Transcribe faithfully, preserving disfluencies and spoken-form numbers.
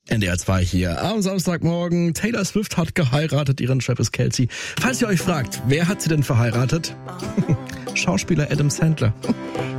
N D R zwei hier am Samstagmorgen. Taylor Swift hat geheiratet, ihren Travis Kelce. Falls ihr euch fragt, wer hat sie denn verheiratet? Schauspieler Adam Sandler.